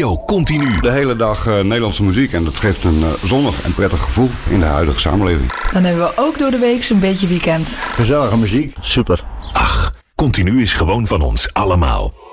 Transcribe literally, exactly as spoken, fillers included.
Radio Continu. De hele dag uh, Nederlandse muziek en dat geeft een uh, zonnig en prettig gevoel in de huidige samenleving. Dan hebben we ook door de week een beetje weekend. Gezellige muziek, super. Ach, Continu is gewoon van ons allemaal.